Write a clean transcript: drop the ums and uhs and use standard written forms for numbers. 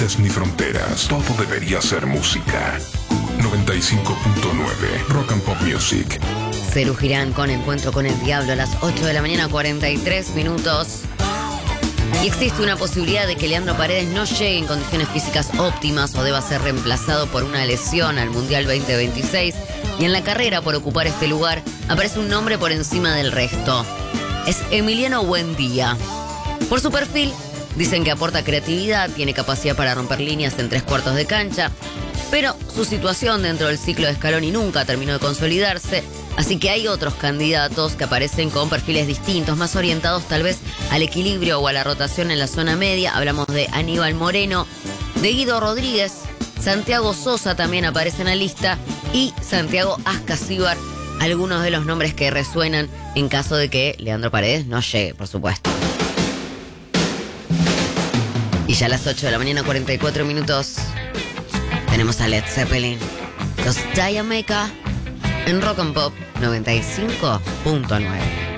límites ni fronteras. Todo debería ser música. 95.9 Rock and Pop Music. Serú Girán con Encuentro con el Diablo a las 8 de la mañana, 43 minutos. Y existe una posibilidad de que Leandro Paredes no llegue en condiciones físicas óptimas o deba ser reemplazado por una lesión al Mundial 2026. Y en la carrera por ocupar este lugar aparece un nombre por encima del resto. Es Emiliano Buendía. Por su perfil, dicen que aporta creatividad, tiene capacidad para romper líneas en 3/4 de cancha, pero su situación dentro del ciclo de Scaloni nunca terminó de consolidarse, así que hay otros candidatos que aparecen con perfiles distintos, más orientados tal vez al equilibrio o a la rotación en la zona media. Hablamos de Aníbal Moreno, de Guido Rodríguez, Santiago Sosa también aparece en la lista y Santiago Ascasíbar, algunos de los nombres que resuenan en caso de que Leandro Paredes no llegue, por supuesto. Y ya a las 8 de la mañana, 44 minutos, tenemos a Led Zeppelin, los Jamaica, en Rock and Pop 95.9.